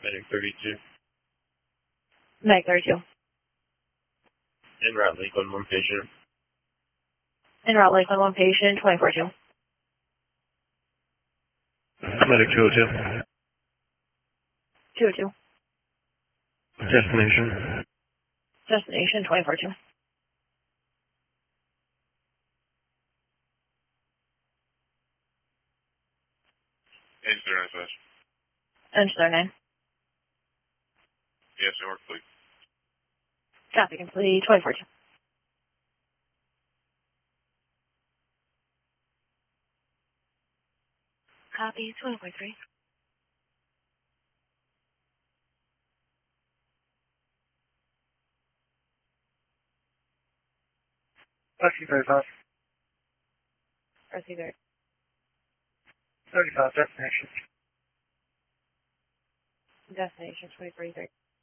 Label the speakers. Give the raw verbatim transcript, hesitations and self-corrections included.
Speaker 1: Medic thirty-two.
Speaker 2: Medic thirty-two.
Speaker 1: En route Lakeland, one patient.
Speaker 2: En route Lakeland, one patient, twenty-four two.
Speaker 1: Medic two oh two.
Speaker 2: two oh two.
Speaker 1: Destination.
Speaker 2: Destination, twenty-four two.
Speaker 3: Engine zero nine slash.
Speaker 2: Engine zero nine.
Speaker 3: Yes, it works, please.
Speaker 2: Traffic complete, twenty-four two. Copy, twenty-four three.
Speaker 4: Taxi thirty-five.
Speaker 2: Receiver.
Speaker 4: thirty-five, destination.
Speaker 2: Destination, twenty-four three.